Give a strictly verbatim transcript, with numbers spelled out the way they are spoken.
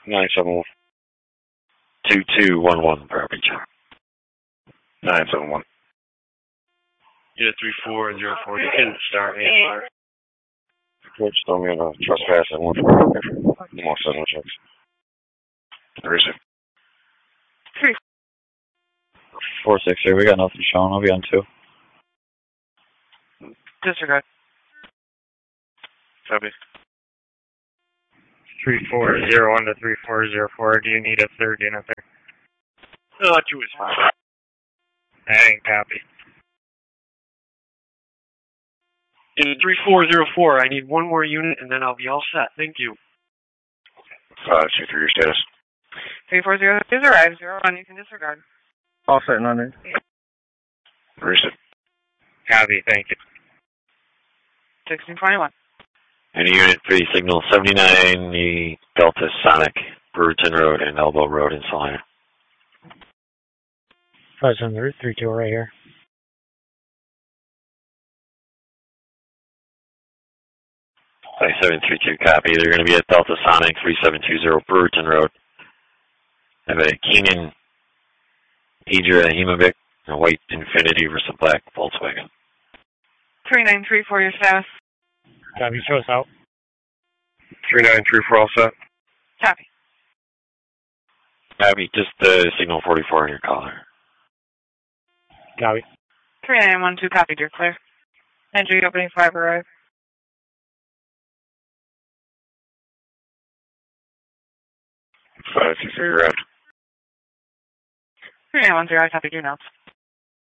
nine seven one. two two one one for outreach. nine seven one. Unit three four zero four, you can start me. Which told me on a trespass at one four. No more seven checks. Receive. Three. Four six here. We got nothing showing. I'll be on two. Disregard. Copy. Three four zero one to three four zero four. Do you need a third unit there? No, two is fine. Hey, copy. In three four zero four, I need one more unit and then I'll be all set. Thank you. Five two three, your status. Three four zero is arrived. Zero one, you can disregard. All set and under. Receive. Copy, thank you. Sixteen twenty one. Any unit three signal seventy nine, the Delta Sonic, Brewerton Road and Elbow Road in Salina. Five hundred three two right here. Five seven three two, copy. They're going to be at Delta Sonic three seven two zero Brewerton Road. I have a Keenan Idra Hemovic, a white Infinity versus a black Volkswagen. Three nine three four, your status. Copy, show us out. three nine three four, all set. Copy. Copy, just uh, signal forty-four on your caller. Copy. Three nine one two, copy, dear Claire. Entry opening five arrived. Five two three, arrived. Three nine one zero, I copy your notes.